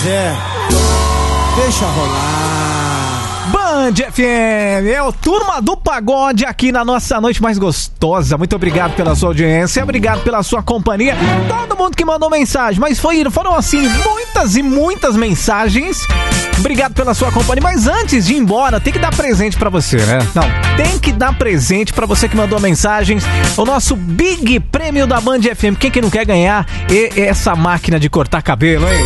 quiser, deixa rolar. Band FM, é o Turma do Pagode aqui na nossa noite mais gostosa. Muito obrigado pela sua audiência, obrigado pela sua companhia. Todo mundo que mandou mensagem, mas foram assim, muitas e muitas mensagens. Obrigado pela sua companhia, mas antes de ir embora, tem que dar presente pra você, né? Não, tem que dar presente pra você que mandou mensagens. O nosso Big Prêmio da Band FM. Quem que não quer ganhar essa máquina de cortar cabelo, hein?